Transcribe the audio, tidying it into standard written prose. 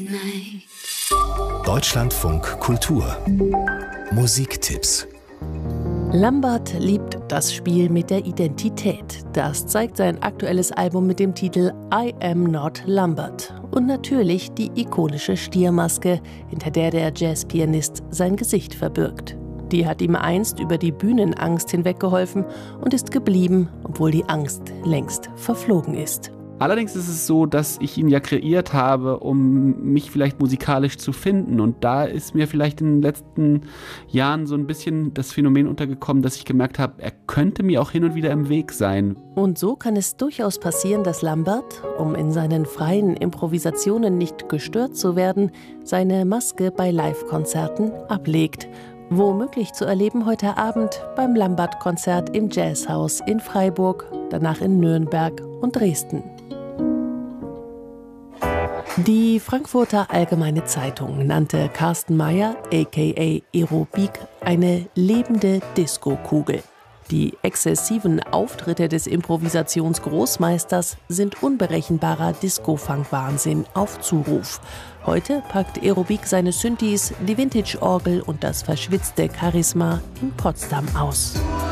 Deutschlandfunk Kultur Musiktipps. Lambert liebt das Spiel mit der Identität. Das zeigt sein aktuelles Album mit dem Titel I Am Not Lambert. Und natürlich die ikonische Stiermaske, hinter der Jazzpianist sein Gesicht verbirgt. Die hat ihm einst über die Bühnenangst hinweggeholfen und ist geblieben, obwohl die Angst längst verflogen ist. Allerdings ist es so, dass ich ihn ja kreiert habe, um mich vielleicht musikalisch zu finden. Und da ist mir vielleicht in den letzten Jahren so ein bisschen das Phänomen untergekommen, dass ich gemerkt habe, er könnte mir auch hin und wieder im Weg sein. Und so kann es durchaus passieren, dass Lambert, um in seinen freien Improvisationen nicht gestört zu werden, seine Maske bei Live-Konzerten ablegt. Womöglich zu erleben heute Abend beim Lambert-Konzert im Jazzhaus in Freiburg, danach in Nürnberg und Dresden. Die Frankfurter Allgemeine Zeitung nannte Carsten Meyer, a.k.a. Aerobik, eine lebende Diskokugel. Die exzessiven Auftritte des Improvisationsgroßmeisters sind unberechenbarer Disco-Funk-Wahnsinn auf Zuruf. Heute packt Aerobik seine Synthes, die Vintage-Orgel und das verschwitzte Charisma in Potsdam aus.